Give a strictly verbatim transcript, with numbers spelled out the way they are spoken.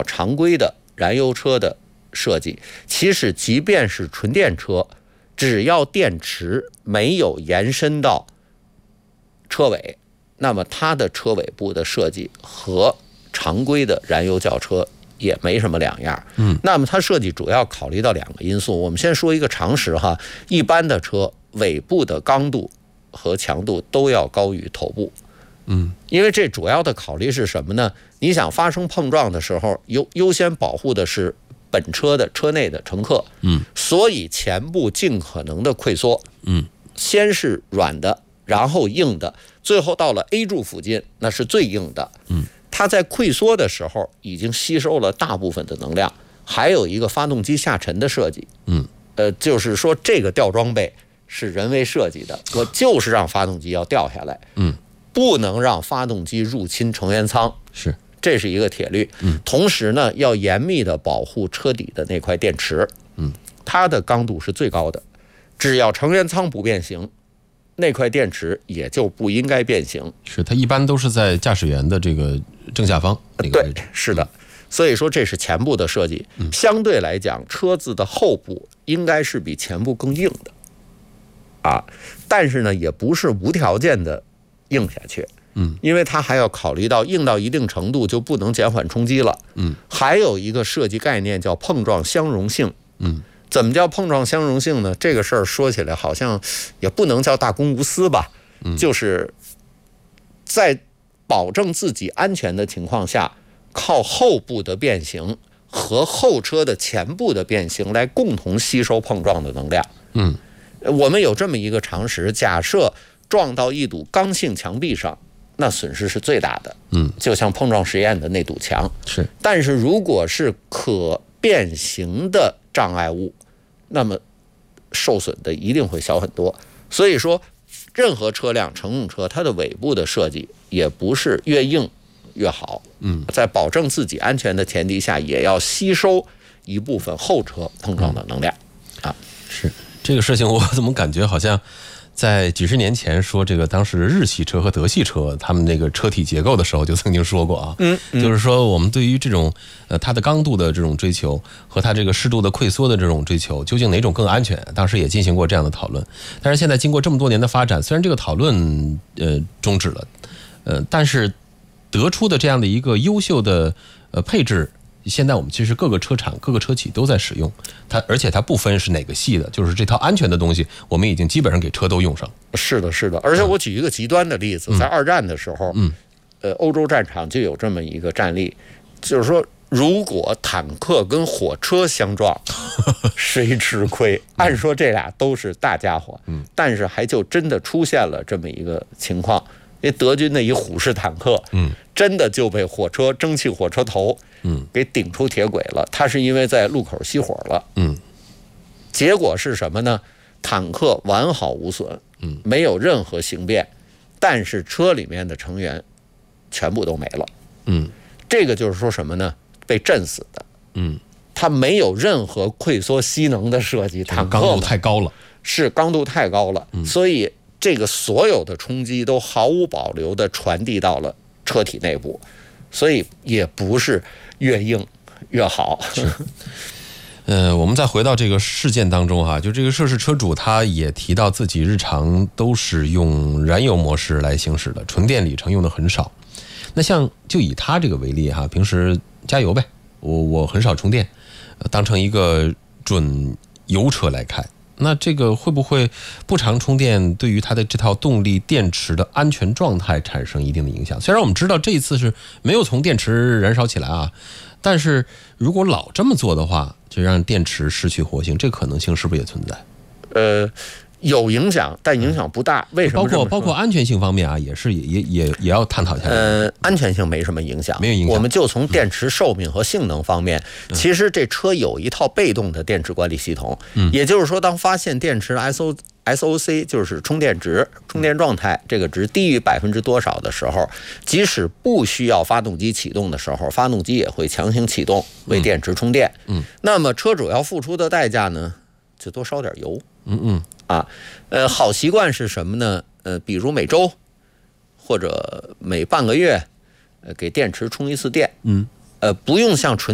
常规的燃油车的设计，其实即便是纯电车，只要电池没有延伸到车尾，那么它的车尾部的设计和常规的燃油轿车也没什么两样。 嗯， 那么它设计主要考虑到两个因素。我们先说一个常识哈，一般的车尾部的刚度和强度都要高于头部。 嗯， 因为这主要的考虑是什么呢？你想发生碰撞的时候，优优先保护的是本车的车内的乘客。 嗯， 所以前部尽可能的溃缩。 嗯， 先是软的，然后硬的，最后到了 A 柱附近，那是最硬的。 嗯， 它在溃缩的时候已经吸收了大部分的能量。还有一个发动机下沉的设计。 嗯， 呃，就是说这个吊装备是人为设计的，我就是让发动机要掉下来。 嗯。 不能让发动机入侵成员舱， 是， 这是一个铁律。 嗯， 同时呢，要严密的保护车底的那块电池。 嗯， 它的刚度是最高的，只要成员舱不变形，那块电池也就不应该变形。 是，它一般都是在驾驶员的这个正下方那个位置。 对，是的。所以说这是前部的设计。 嗯， 相对来讲，车子的后部应该是比前部更硬的，啊，但是呢，也不是无条件的硬下去。 嗯， 因为它还要考虑到硬到一定程度就不能减缓冲击了。 嗯， 还有一个设计概念叫碰撞相容性。 嗯， 怎么叫碰撞相容性呢？这个事儿说起来好像也不能叫大公无私吧。 嗯， 就是在保证自己安全的情况下，靠后部的变形和后车的前部的变形来共同吸收碰撞的能量。 嗯， 我们有这么一个常识，假设撞到一堵刚性墙壁上，那损失是最大的。 嗯， 就像碰撞实验的那堵墙。 是， 但是如果是可变形的障碍物，那么受损的一定会小很多。所以说，任何车辆乘用车，它的尾部的设计也不是越硬越好。 嗯， 在保证自己安全的前提下，也要吸收一部分后车碰撞的能量。 嗯、啊，是这个事情，我怎么感觉好像在几十年前说这个当时日系车和德系车他们那个车体结构的时候就曾经说过啊， 嗯，嗯就是说我们对于这种呃它的刚度的这种追求和它这个适度的溃缩的这种追求，究竟哪种更安全？当时也进行过这样的讨论。但是现在经过这么多年的发展，虽然这个讨论呃终止了，呃，但是得出的这样的一个优秀的呃配置。现在我们其实各个车厂、各个车企都在使用它，而且它不分是哪个系的，就是这套安全的东西，我们已经基本上给车都用上。 是的，是的。而且我举一个极端的例子， 嗯、 在二战的时候， 嗯， 呃，欧洲战场就有这么一个战例，就是说，如果坦克跟火车相撞，谁吃亏？按说这俩都是大家伙， 嗯， 但是还就真的出现了这么一个情况。因为德军的一虎式坦克， 嗯， 真的就被火车蒸汽火车头， 嗯， 给顶出铁轨了。它是因为在路口熄火了， 嗯， 结果是什么呢？坦克完好无损， 嗯， 没有任何形变，但是车里面的成员全部都没了， 嗯， 这个就是说什么呢？被震死的， 嗯， 它没有任何溃缩吸能的设计，坦克刚度太高了， 是刚度太高了， 嗯， 所以。这个所有的冲击都毫无保留地传递到了车体内部，所以也不是越硬越好。 呃，我们再回到这个事件当中哈，就这个涉事车主他也提到自己日常都是用燃油模式来行驶的，纯电里程用的很少。那像就以他这个为例哈，平时加油呗，我我很少充电，当成一个准油车来开。那这个会不会不常充电对于它的这套动力电池的安全状态产生一定的影响？虽然我们知道这一次是没有从电池燃烧起来啊，但是如果老这么做的话，就让电池失去活性，这可能性是不是也存在？ 呃，有影响，但影响不大。为什么？ 包括包括安全性方面啊，也是也也也要探讨一下。 呃，安全性没什么影响， 没有影响。 我们就从电池寿命和性能方面， 嗯、 其实这车有一套被动的电池管理系统。 嗯， 也就是说，当发现电池 S O S O C 就是充电值、充电状态这个值低于百分之多少的时候，即使不需要发动机启动的时候，发动机也会强行启动为电池充电。 嗯， 那么车主要付出的代价呢，就多烧点油。 嗯嗯。 啊，呃，好习惯是什么呢？呃，比如每周或者每半个月，呃，给电池充一次电。 嗯， 呃，不用像纯